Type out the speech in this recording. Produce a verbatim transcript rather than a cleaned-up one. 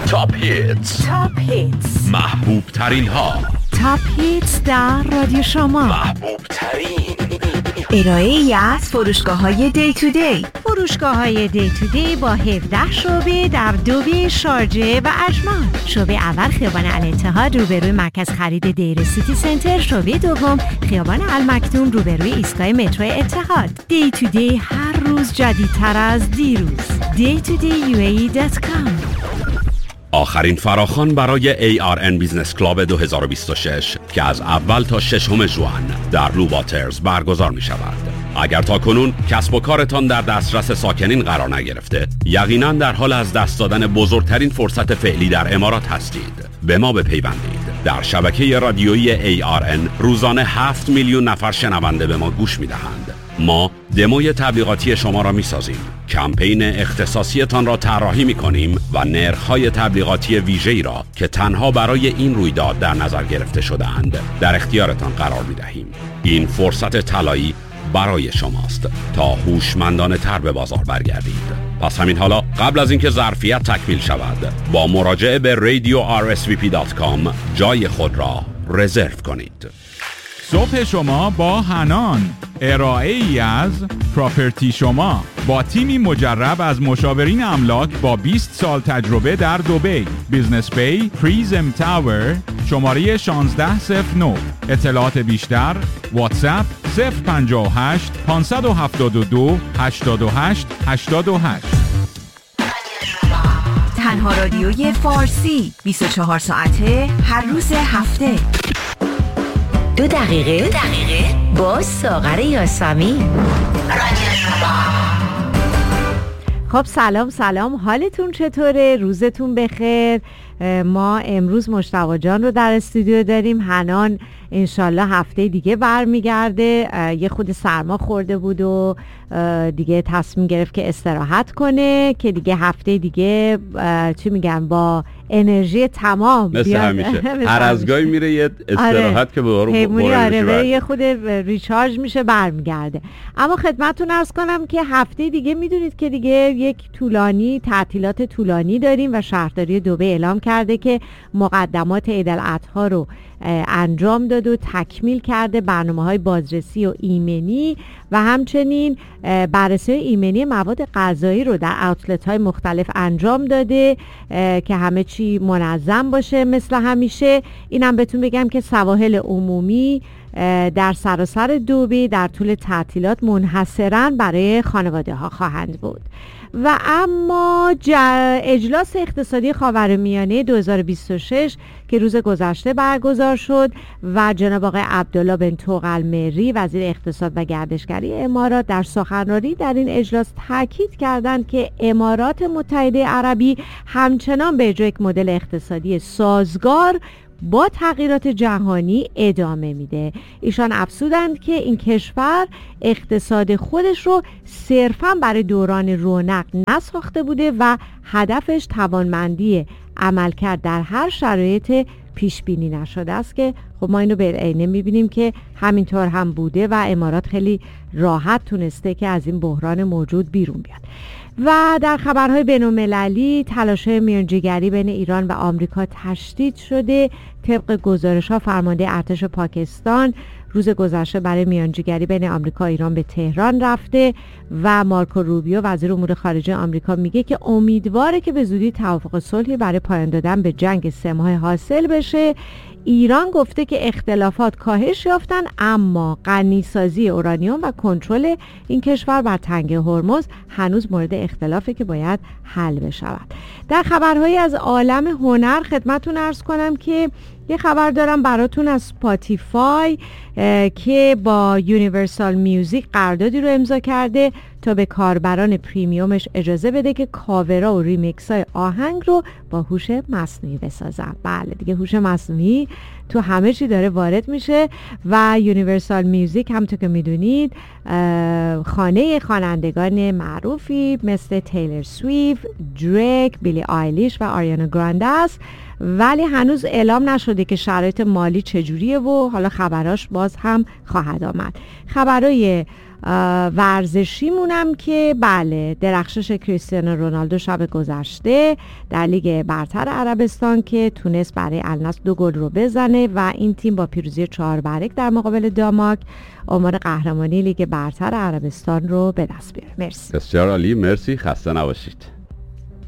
تاپ هیتز، تاپ هیتز، محبوب ترین ها، تاپ هیتز در رادیو شما، محبوب ترین ارائه‌ای از فروشگاه‌های دی تو دی. فروشگاه‌های دی تو دی با هفده شعبه در دوبه، شارجه و اجمان. شعبه اول خیابان الاتحاد روبروی مرکز خرید دیر سیتی سنتر. شعبه دوم خیابان المکتوم روبروی ایستگاه مترو اتحاد. دی تو دی هر روز جدیدتر از دیروز. دی تو دی یو ای ای دات کام. آخرین فراخوان برای ای آر ان بیزنس کلاب دو هزار و بیست و شش که از اول تا ششم ژوئن در بلو واترز برگزار می شود. اگر تا کنون کسب و کارتان در دسترس ساکنین قرار نگرفته، یقینا در حال از دست دادن بزرگترین فرصت فعلی در امارات هستید. به ما بپیوندید. در شبکه رادیویی ای آر ان روزانه هفت میلیون نفر شنونده به ما گوش می دهند. ما دموی تبلیغاتی شما را می سازیم، کمپین اختصاصیتان را طراحی می کنیم و نرخ‌های تبلیغاتی ویژه‌ای را که تنها برای این رویداد در نظر گرفته شده‌اند در اختیارتان قرار می دهیم. این فرصت طلایی برای شماست تا هوشمندانه تر به بازار برگردید. پس همین حالا قبل از اینکه ظرفیت تکمیل شود با مراجعه به رادیو آر اس وی پی دات کام جای خود را رزرو کنید. صبح شما با حنان، ارائه ای از پراپرتی شما با تیمی مجرب از مشاورین املاک با بیست سال تجربه در دبی. بیزنس بی پریزم تاور، شماره شانزده صفر نه. اطلاعات بیشتر واتساپ صفر پنجاه و هشت پانصد و هفتاد و دو هشتاد و هشت هشتاد و هشت. تنها رادیوی فارسی بیست و چهار ساعته هر روز هفته. دو دقیقه دو دقیقه با ساغر یاسمین. رادیو شما. خب سلام سلام، حالتون چطوره؟ روزتون بخیر. ما امروز مجتبی جان رو در استودیو داریم. حنان انشالله هفته دیگه برمیگرده. یه خود سرما خورده بود و دیگه تصمیم گرفت که استراحت کنه که دیگه هفته دیگه چی میگن با انرژی تمام مثل همیشه هر از گاهی میره یه استراحت آره. که به آره یه خود ریچارج میشه برمیگرده. اما خدمتتون عرض کنم که هفته دیگه میدونید که دیگه یک طولانی تعطیلات طولانی داریم و شهرداری دبی اعلام کرده که مقدمات عید الاضحی رو انجام داد و تکمیل کرده. برنامه‌های بازرسی و ایمنی و همچنین بررسی ایمنی مواد غذایی رو در آوتلت‌های مختلف انجام داده که همه چی منظم باشه مثل همیشه. اینم بهتون بگم که سواحل عمومی در سراسر دبی در طول تعطیلات منحصراً برای خانواده ها خواهند بود. و اما اجلاس اقتصادی خاورمیانه دو هزار و بیست و شش که روز گذشته برگزار شد و جناب آقای عبدالله بن توغل مری وزیر اقتصاد و گردشگری امارات در سخنرانی در این اجلاس تاکید کردند که امارات متحده عربی همچنان به اجرای یک مدل اقتصادی سازگار با تغییرات جهانی ادامه میده. ایشان افزودند که این کشور اقتصاد خودش رو صرفاً برای دوران رونق نساخته بوده و هدفش توانمندی عملکرد در هر شرایط پیش بینی نشده است که خب ما اینو به عینه میبینیم که همینطور هم بوده و امارات خیلی راحت تونسته که از این بحران موجود بیرون بیاد. و در خبرهای بین‌المللی تلاش‌های میانجیگری بین ایران و آمریکا تشدید شده. طبق گزارش‌ها فرمانده ارتش پاکستان روز گذشته برای میانجیگری بین آمریکا و ایران به تهران رفته و مارکو روبیو وزیر امور خارجه آمریکا میگه که امیدواره که به زودی توافق صلحی برای پایان دادن به جنگ سه ماهه حاصل بشه. ایران گفته که اختلافات کاهش یافتن اما غنیسازی اورانیوم و کنترل این کشور بر تنگه هرمز هنوز مورد اختلافه که باید حل بشود. در خبرهایی از عالم هنر خدمتتون عرض کنم که یه خبر دارم براتون از اسپاتیفای که با یونیورسال میوزیک قراردادی رو امضا کرده تا به کاربران پریمیومش اجازه بده که کاورا و ریمیکس های آهنگ رو با هوش مصنوعی بسازن. بله دیگه هوش مصنوعی تو همه چی داره وارد میشه و یونیورسال میوزیک همونطور که میدونید خانه خوانندگان معروفی مثل تیلر سویفت، دریک، بیلی آیلیش و آریانا گرانده است، ولی هنوز اعلام نشده که شرایط مالی چجوریه و حالا خبراش باز هم خواهد آمد. خبرای ورزشیمونم که بله درخشش کریستیانو رونالدو شب گذشته در لیگ برتر عربستان که تونست برای النصر دو گل رو بزنه و این تیم با پیروزی چهار بر یک در مقابل دانمارک عنوان قهرمانی لیگ برتر عربستان رو به دست بیاره. مرسی. بسیار عالی، مرسی، خسته نباشید.